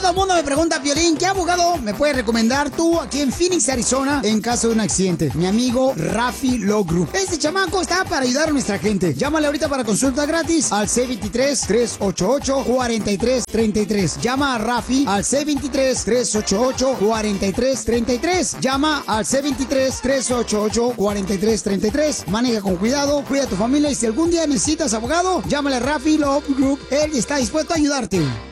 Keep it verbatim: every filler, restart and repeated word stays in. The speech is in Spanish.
Todo el mundo me pregunta, Piolín, ¿qué abogado me puedes recomendar tú aquí en Phoenix, Arizona, en caso de un accidente? Mi amigo Rafi Law Group. Este chamaco está para ayudar a nuestra gente. Llámale ahorita para consulta gratis al C veintitrés, tres ochenta y ocho, cuarenta y tres treinta y tres. Llama a Rafi al C veintitrés, tres ochenta y ocho, cuarenta y tres treinta y tres. Llama al C veintitrés, tres ochenta y ocho, cuarenta y tres treinta y tres. Maneja con cuidado, cuida a tu familia y si algún día necesitas abogado, llámale a Rafi Law Group. Él está dispuesto a ayudarte.